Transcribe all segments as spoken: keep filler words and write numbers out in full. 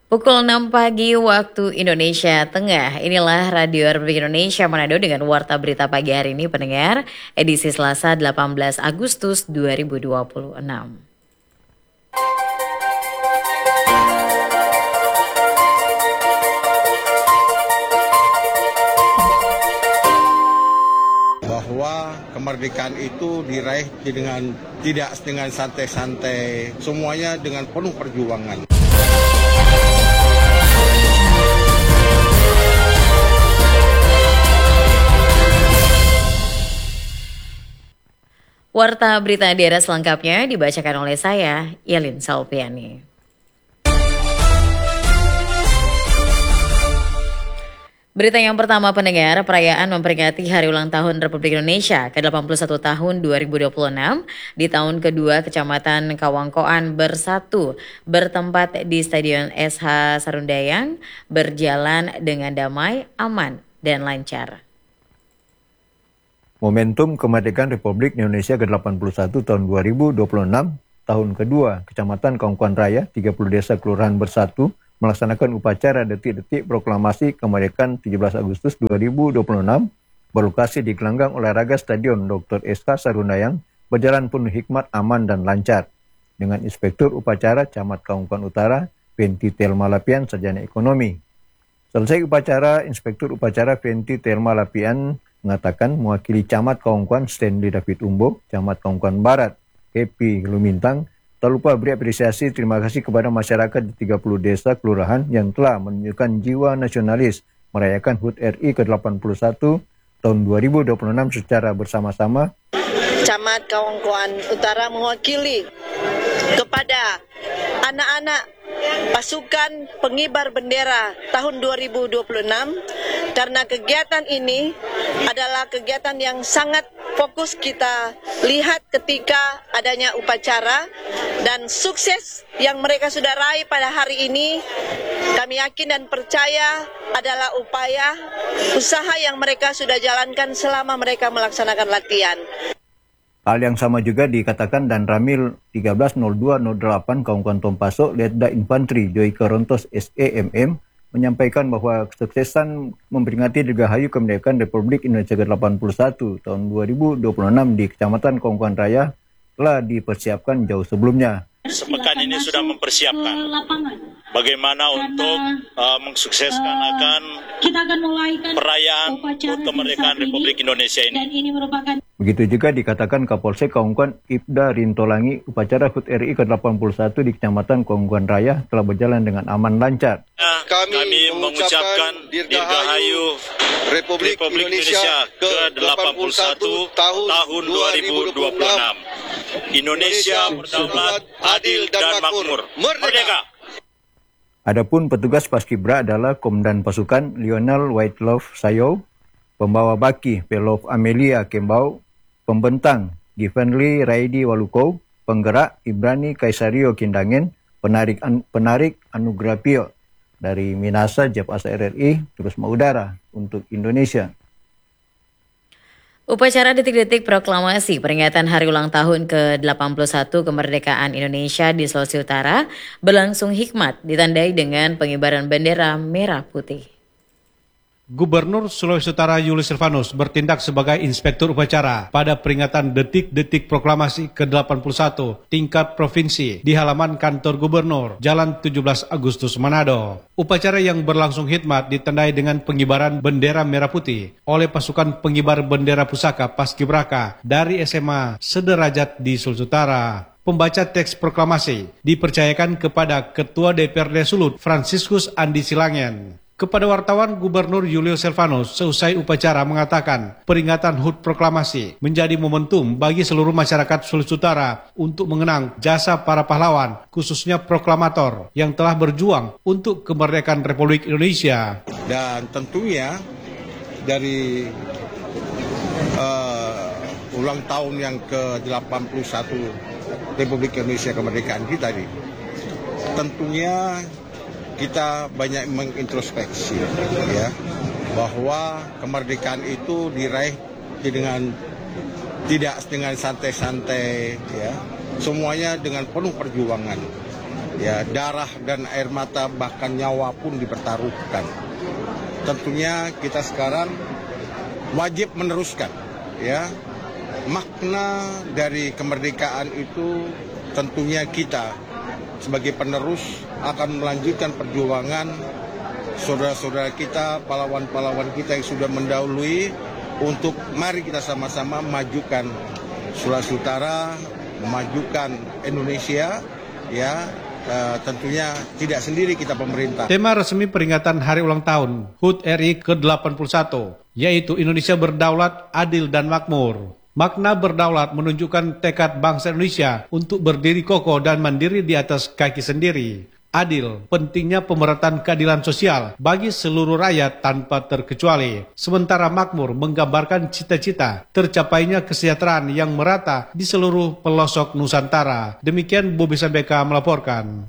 Pukul enam pagi waktu Indonesia Tengah, inilah Radio Republik Indonesia Manado dengan Warta Berita Pagi hari ini pendengar, edisi Selasa delapan belas Agustus dua ribu dua puluh enam. Bahwa kemerdekaan itu diraih dengan tidak dengan santai-santai, semuanya dengan penuh perjuangan. Warta berita daerah selengkapnya dibacakan oleh saya, Yelin Salpiani. Berita yang pertama pendengar, perayaan memperingati Hari Ulang Tahun Republik Indonesia ke delapan puluh satu tahun dua ribu dua puluh enam di tahun kedua Kecamatan Kawangkoan bersatu bertempat di Stadion S H Sarundayang berjalan dengan damai, aman, dan lancar. Momentum kemerdekaan Republik Indonesia ke delapan puluh satu tahun dua ribu dua puluh enam, tahun kedua Kecamatan Kawangkoan Raya, tiga puluh desa kelurahan bersatu melaksanakan upacara detik-detik proklamasi kemerdekaan tujuh belas Agustus dua ribu dua puluh enam berlokasi di gelanggang olahraga Stadion Doktor S H Sarundayang berjalan penuh hikmat, aman, dan lancar. Dengan Inspektur Upacara Camat Kawangkoan Utara, Venti Telma Lapian, Sarjana Ekonomi. Selesai upacara, Inspektur Upacara Venti Telma Lapian mengatakan mewakili Camat Kawangkoan Stanley David Umbo, Camat Kawangkoan Barat Happy Lumintang, tak lupa beri apresiasi terima kasih kepada masyarakat di tiga puluh desa kelurahan yang telah menunjukkan jiwa nasionalis merayakan H U T R I ke delapan puluh satu tahun dua ribu dua puluh enam secara bersama-sama. Camat Kawangkoan Utara mewakili kepada anak-anak pasukan pengibar bendera tahun dua ribu dua puluh enam karena kegiatan ini adalah kegiatan yang sangat fokus kita lihat ketika adanya upacara dan sukses yang mereka sudah raih pada hari ini kami yakin dan percaya adalah upaya usaha yang mereka sudah jalankan selama mereka melaksanakan latihan. Hal yang sama juga dikatakan dan Ramil tiga belas nol dua nol delapan Kawangkoan Tompaso, Letda Infantri Joy Kerontos S E M M menyampaikan bahwa kesuksesan memperingati Dirgahayu Kemerdekaan Republik Indonesia ke delapan puluh satu tahun dua ribu dua puluh enam di Kecamatan Kawangkoan Raya telah dipersiapkan jauh sebelumnya. Sepekan ini sudah mempersiapkan bagaimana untuk uh, mensukseskan akan kita akan mulaikan perayaan H U T Kemerdekaan Republik Indonesia ini. Dan ini merupakan Begitu juga dikatakan Kapolsek Kawangkoan Ibda Rintolangi, upacara H U T R I ke delapan puluh satu di Kecamatan Kawangkoan Raya telah berjalan dengan aman lancar. Kami, Kami mengucapkan Dirgahayu Republik, Republik Indonesia ke delapan puluh satu tahun dua ribu dua puluh enam. Indonesia berdaulat, adil, dan makmur. Merdeka! Adapun petugas Paskibra adalah Komandan Pasukan Lionel Whitelove Sayo, Pembawa Baki Pelov Amelia Kembau, Pembentang Givenly Raidi Waluko, Penggerak Ibrani Kaisario Kindangen, Penarik An Penarik Anugrapio dari Minasa J P A S R R I terus mengudara untuk Indonesia. Upacara detik-detik proklamasi peringatan Hari Ulang Tahun ke delapan puluh satu Kemerdekaan Indonesia di Sulawesi Utara berlangsung hikmat ditandai dengan pengibaran bendera merah putih. Gubernur Sulawesi Utara Julius Silvanus bertindak sebagai inspektur upacara pada peringatan detik-detik proklamasi ke delapan puluh satu tingkat provinsi di halaman kantor gubernur Jalan tujuh belas Agustus Manado. Upacara yang berlangsung hikmat ditandai dengan pengibaran bendera merah putih oleh pasukan pengibar bendera pusaka Paskibraka dari S M A sederajat di Sulawesi Utara. Pembaca teks proklamasi dipercayakan kepada Ketua D P R D Sulut Franciscus Andi Silangen. Kepada wartawan, Gubernur Julius Silvanus seusai upacara mengatakan peringatan H U T Proklamasi menjadi momentum bagi seluruh masyarakat Sulawesi Utara untuk mengenang jasa para pahlawan, khususnya proklamator yang telah berjuang untuk kemerdekaan Republik Indonesia. Dan tentunya dari uh, ulang tahun yang ke delapan puluh satu Republik Indonesia kemerdekaan kita ini, tentunya kita banyak mengintrospeksi ya bahwa kemerdekaan itu diraih dengan tidak dengan santai-santai ya, semuanya dengan penuh perjuangan. ya, darah dan air mata bahkan nyawa pun dipertaruhkan. Tentunya kita sekarang wajib meneruskan, ya, makna dari kemerdekaan itu. Tentunya kita sebagai penerus akan melanjutkan perjuangan saudara-saudara kita, pahlawan-pahlawan kita yang sudah mendahului, untuk mari kita sama-sama majukan Sulawesi Utara, memajukan Indonesia, ya, uh, tentunya tidak sendiri kita pemerintah. Tema resmi peringatan Hari Ulang Tahun H U T R I ke delapan puluh satu, yaitu Indonesia Berdaulat, Adil dan Makmur. Makna berdaulat menunjukkan tekad bangsa Indonesia untuk berdiri kokoh dan mandiri di atas kaki sendiri. Adil, pentingnya pemerataan keadilan sosial bagi seluruh rakyat tanpa terkecuali. Sementara makmur menggambarkan cita-cita tercapainya kesejahteraan yang merata di seluruh pelosok Nusantara. Demikian Bobi Sambeka melaporkan.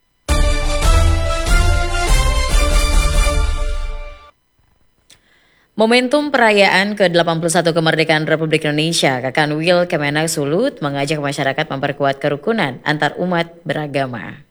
Momentum perayaan ke delapan puluh satu kemerdekaan Republik Indonesia, Kakanwil Kemenak Sulut mengajak masyarakat memperkuat kerukunan antar umat beragama.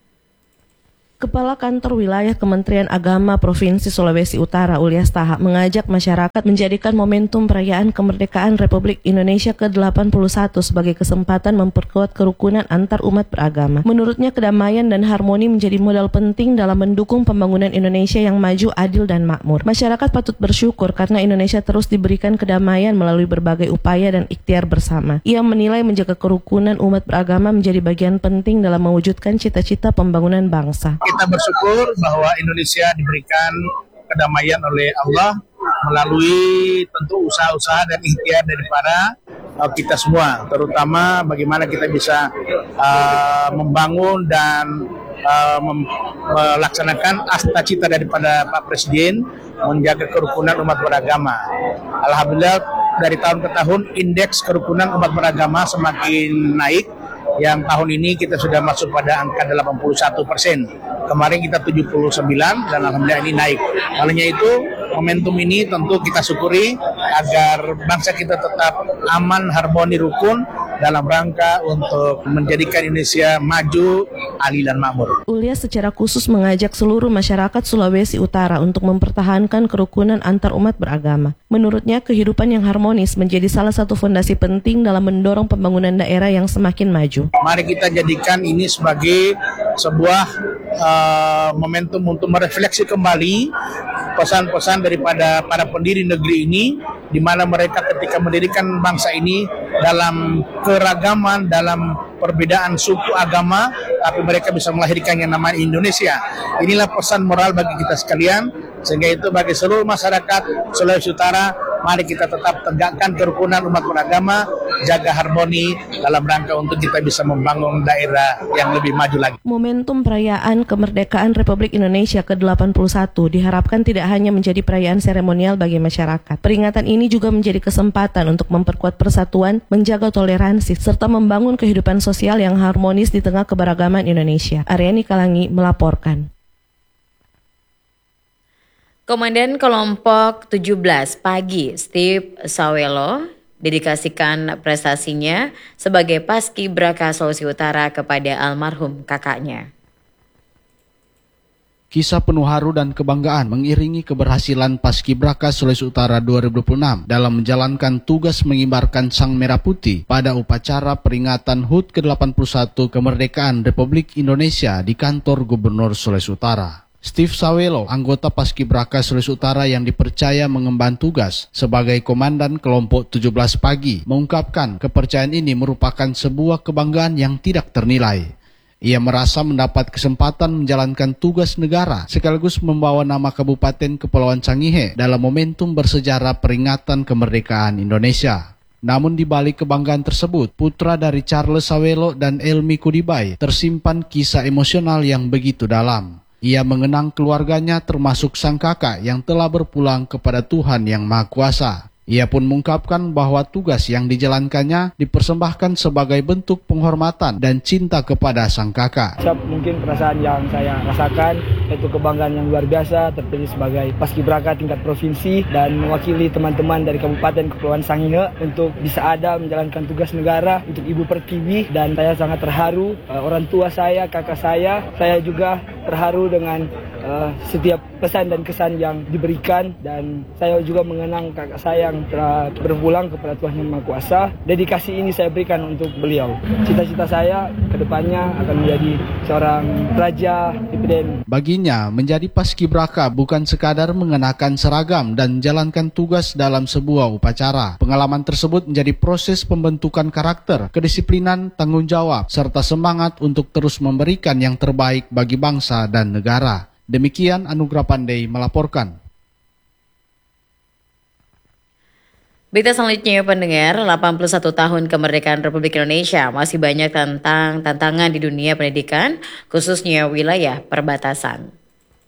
Kepala Kantor Wilayah Kementerian Agama Provinsi Sulawesi Utara, Ulias Taha, mengajak masyarakat menjadikan momentum perayaan kemerdekaan Republik Indonesia ke delapan puluh satu sebagai kesempatan memperkuat kerukunan antar umat beragama. Menurutnya, kedamaian dan harmoni menjadi modal penting dalam mendukung pembangunan Indonesia yang maju, adil, dan makmur. Masyarakat patut bersyukur karena Indonesia terus diberikan kedamaian melalui berbagai upaya dan ikhtiar bersama. Ia menilai menjaga kerukunan umat beragama menjadi bagian penting dalam mewujudkan cita-cita pembangunan bangsa. Kita bersyukur bahwa Indonesia diberikan kedamaian oleh Allah melalui tentu usaha-usaha dan ikhtiar daripada uh, kita semua, terutama bagaimana kita bisa uh, membangun dan uh, mem melaksanakan cita-cita daripada Pak Presiden menjaga kerukunan umat beragama. Alhamdulillah dari tahun ke tahun indeks kerukunan umat beragama semakin naik. Yang tahun ini kita sudah masuk pada angka delapan puluh satu persen. Kemarin kita tujuh puluh sembilan dan alhamdulillah ini naik. Olehnya itu momentum ini tentu kita syukuri agar bangsa kita tetap aman, harmoni, rukun dalam rangka untuk menjadikan Indonesia maju, adil dan makmur. Ulias secara khusus mengajak seluruh masyarakat Sulawesi Utara untuk mempertahankan kerukunan antar umat beragama. Menurutnya, kehidupan yang harmonis menjadi salah satu fondasi penting dalam mendorong pembangunan daerah yang semakin maju. Mari kita jadikan ini sebagai sebuah uh, momentum untuk merefleksi kembali pesan-pesan daripada para pendiri negeri ini, di mana mereka ketika mendirikan bangsa ini dalam keragaman, dalam perbedaan suku agama, tapi mereka bisa melahirkan yang namanya Indonesia. Inilah pesan moral bagi kita sekalian, sehingga itu bagi seluruh masyarakat Sulawesi Utara, mari kita tetap tegakkan kerukunan umat beragama, jaga harmoni dalam rangka untuk kita bisa membangun daerah yang lebih maju lagi. Momentum perayaan kemerdekaan Republik Indonesia ke delapan puluh satu diharapkan tidak hanya menjadi perayaan seremonial bagi masyarakat. Peringatan ini juga menjadi kesempatan untuk memperkuat persatuan, menjaga toleransi, serta membangun kehidupan sosial yang harmonis di tengah keberagaman Indonesia. Aryani Kalangi melaporkan. Komandan Kelompok tujuh belas Pagi, Steve Sawelo, dedikasikan prestasinya sebagai Paskibraka Sulawesi Utara kepada almarhum kakaknya. Kisah penuh haru dan kebanggaan mengiringi keberhasilan Paskibraka Sulawesi Utara dua ribu dua puluh enam dalam menjalankan tugas mengibarkan Sang Merah Putih pada upacara peringatan H U T ke delapan puluh satu kemerdekaan Republik Indonesia di kantor Gubernur Sulawesi Utara. Steve Sawelo, anggota Paskibraka Sulawesi Utara yang dipercaya mengemban tugas sebagai Komandan Kelompok tujuh belas Pagi, mengungkapkan kepercayaan ini merupakan sebuah kebanggaan yang tidak ternilai. Ia merasa mendapat kesempatan menjalankan tugas negara sekaligus membawa nama Kabupaten Kepulauan Sangihe dalam momentum bersejarah peringatan kemerdekaan Indonesia. Namun di balik kebanggaan tersebut, putra dari Charles Sawelo dan Elmi Kudibai tersimpan kisah emosional yang begitu dalam. Ia mengenang keluarganya termasuk sang kakak yang telah berpulang kepada Tuhan Yang Maha Kuasa. Ia pun mengungkapkan bahwa tugas yang dijalankannya dipersembahkan sebagai bentuk penghormatan dan cinta kepada sang kakak. Mungkin perasaan yang saya rasakan yaitu kebanggaan yang luar biasa terpilih sebagai paskibraka tingkat provinsi dan mewakili teman-teman dari Kabupaten Kepulauan Sangihe untuk bisa ada menjalankan tugas negara untuk Ibu Pertiwi, dan saya sangat terharu. Uh, orang tua saya, kakak saya, saya juga terharu dengan uh, setiap pesan dan kesan yang diberikan, dan saya juga mengenang kakak saya yang telah berpulang kepada Tuhan Yang Maha Kuasa. Dedikasi ini saya berikan untuk beliau. Cita-cita saya ke depannya akan menjadi seorang raja dipeden. Baginya, menjadi paskibraka bukan sekadar mengenakan seragam dan menjalankan tugas dalam sebuah upacara. Pengalaman tersebut menjadi proses pembentukan karakter, kedisiplinan, tanggung jawab, serta semangat untuk terus memberikan yang terbaik bagi bangsa dan negara. Demikian Anugrah Pandey melaporkan. Berita selanjutnya pendengar, delapan puluh satu tahun kemerdekaan Republik Indonesia, masih banyak tantang tantangan di dunia pendidikan, khususnya wilayah perbatasan.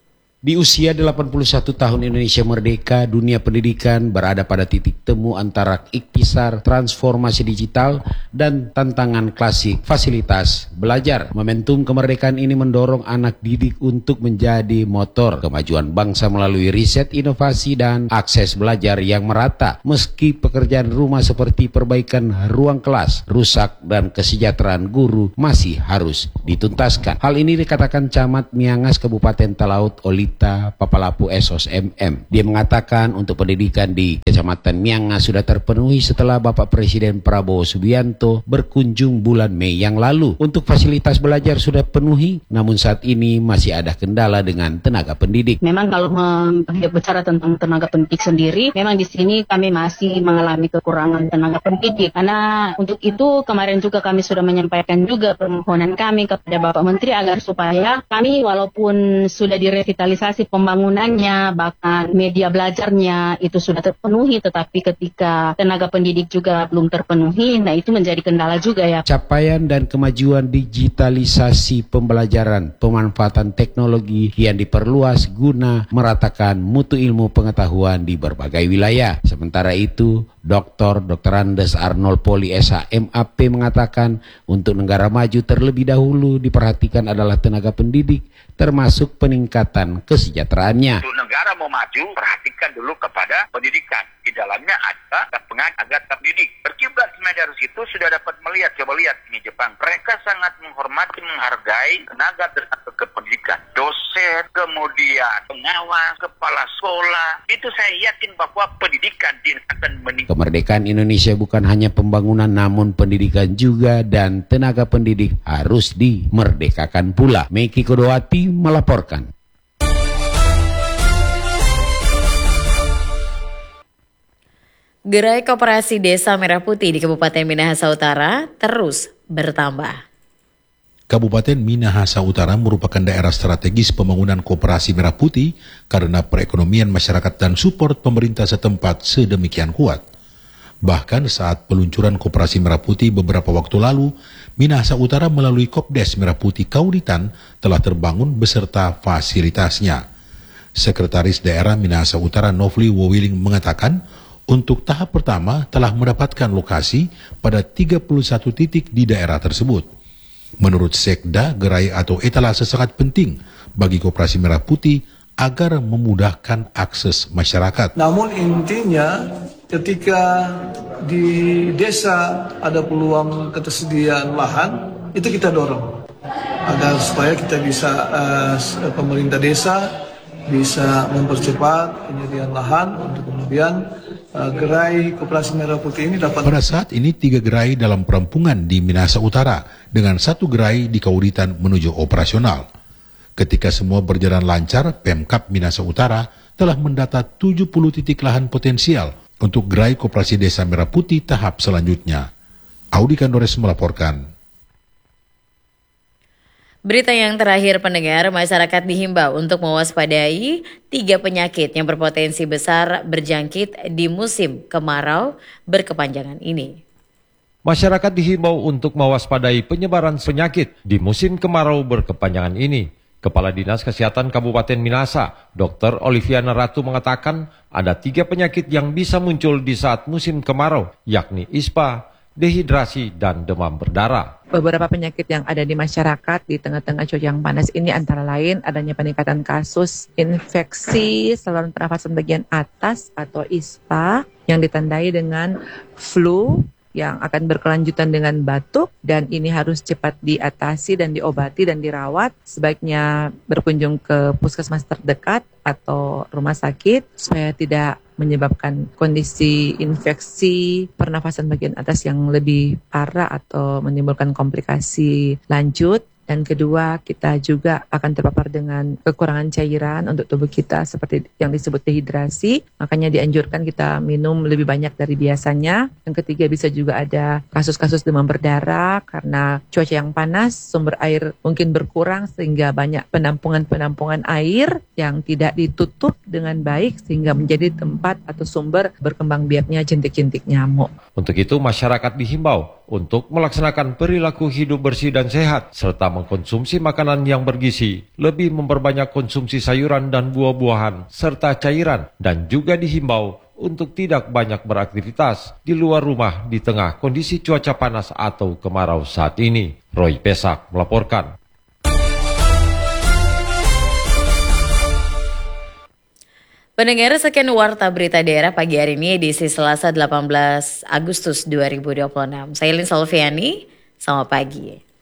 Di usia delapan puluh satu tahun Indonesia merdeka, dunia pendidikan berada pada titik temu antara ikhtisar, transformasi digital, dan tantangan klasik fasilitas belajar. Momentum kemerdekaan ini mendorong anak didik untuk menjadi motor kemajuan bangsa melalui riset, inovasi, dan akses belajar yang merata. Meski pekerjaan rumah seperti perbaikan ruang kelas rusak dan kesejahteraan guru masih harus dituntaskan. Hal ini dikatakan Camat Miangas Kabupaten Talaut Olit Papalapu Esos M M. Dia mengatakan untuk pendidikan di Kecamatan Miangas sudah terpenuhi setelah Bapak Presiden Prabowo Subianto berkunjung bulan Mei yang lalu. Untuk fasilitas belajar sudah penuhi, namun saat ini masih ada kendala dengan tenaga pendidik. Memang kalau bicara tentang tenaga pendidik sendiri, memang di sini kami masih mengalami kekurangan tenaga pendidik. Karena untuk itu kemarin juga kami sudah menyampaikan juga permohonan kami kepada Bapak Menteri agar supaya kami walaupun sudah direvitalisasi pembangunannya, bahkan media belajarnya itu sudah terpenuhi, tetapi ketika tenaga pendidik juga belum terpenuhi, nah itu menjadi kendala juga ya. Capaian dan kemajuan digitalisasi pembelajaran, pemanfaatan teknologi yang diperluas guna meratakan mutu ilmu pengetahuan di berbagai wilayah. Sementara itu, Doktor Doktor Andes Arnold Poli S H M A P mengatakan untuk negara maju terlebih dahulu diperhatikan adalah tenaga pendidik, termasuk peningkatan kesejahteraannya. Untuk negara mau maju, perhatikan dulu kepada pendidikan. Di dalamnya ada pengajar agar terdidik. Berkiblat dari situ sudah dapat melihat, coba lihat ini Jepang. Mereka sangat menghormati, menghargai tenaga tenaga kependidikan, dosen, kemudian pengawas, kepala sekolah. Itu saya yakin bahwa pendidikan akan meningkat. Kemerdekaan Indonesia bukan hanya pembangunan, namun pendidikan juga, dan tenaga pendidik harus dimerdekakan pula. Meki Kodowati melaporkan. Gerai Koperasi Desa Merah Putih di Kabupaten Minahasa Utara terus bertambah. Kabupaten Minahasa Utara merupakan daerah strategis pembangunan koperasi merah putih karena perekonomian masyarakat dan support pemerintah setempat sedemikian kuat. Bahkan saat peluncuran koperasi merah putih beberapa waktu lalu, Minahasa Utara melalui Kopdes Merah Putih Kauditan telah terbangun beserta fasilitasnya. Sekretaris Daerah Minahasa Utara Novli Wowiling mengatakan, untuk tahap pertama telah mendapatkan lokasi pada tiga puluh satu titik di daerah tersebut. Menurut Sekda, gerai atau etalase sangat penting bagi koperasi merah putih agar memudahkan akses masyarakat. Namun intinya ketika di desa ada peluang ketersediaan lahan, itu kita dorong agar supaya kita bisa uh, pemerintah desa bisa mempercepat penyediaan lahan untuk kemudian uh, gerai koperasi merah putih ini dapat. Pada saat ini tiga gerai dalam perampungan di Minahasa Utara dengan satu gerai di Kauditan menuju operasional. Ketika semua berjalan lancar, Pemkab Minahasa Utara telah mendata tujuh puluh titik lahan potensial untuk gerai koperasi Desa Merah Putih tahap selanjutnya. Audi Kandores melaporkan. Berita yang terakhir pendengar, masyarakat dihimbau untuk mewaspadai tiga penyakit yang berpotensi besar berjangkit di musim kemarau berkepanjangan ini. Masyarakat dihimbau untuk mewaspadai penyebaran penyakit di musim kemarau berkepanjangan ini. Kepala Dinas Kesehatan Kabupaten Minahasa, Dokter Oliviana Ratu mengatakan ada tiga penyakit yang bisa muncul di saat musim kemarau, yakni ispa, dehidrasi, dan demam berdarah. Beberapa penyakit yang ada di masyarakat di tengah-tengah cuaca yang panas ini antara lain adanya peningkatan kasus infeksi saluran pernafasan bagian atas atau ispa yang ditandai dengan flu yang akan berkelanjutan dengan batuk, dan ini harus cepat diatasi dan diobati dan dirawat. Sebaiknya berkunjung ke puskesmas terdekat atau rumah sakit supaya tidak menyebabkan kondisi infeksi pernafasan bagian atas yang lebih parah atau menimbulkan komplikasi lanjut. Dan kedua, kita juga akan terpapar dengan kekurangan cairan untuk tubuh kita seperti yang disebut dehidrasi. Makanya dianjurkan kita minum lebih banyak dari biasanya. Yang ketiga, bisa juga ada kasus-kasus demam berdarah karena cuaca yang panas, sumber air mungkin berkurang sehingga banyak penampungan-penampungan air yang tidak ditutup dengan baik sehingga menjadi tempat atau sumber berkembang biaknya jentik-jentik nyamuk. Untuk itu, masyarakat dihimbau untuk melaksanakan perilaku hidup bersih dan sehat, serta mengkonsumsi makanan yang bergizi, lebih memperbanyak konsumsi sayuran dan buah-buahan, serta cairan, dan juga dihimbau untuk tidak banyak beraktivitas di luar rumah di tengah kondisi cuaca panas atau kemarau saat ini. Roy Pesak melaporkan. Pendengar, sekian Warta Berita Daerah pagi hari ini edisi Selasa delapan belas Agustus dua ribu dua puluh enam. Saya Lin Solviani, selamat pagi.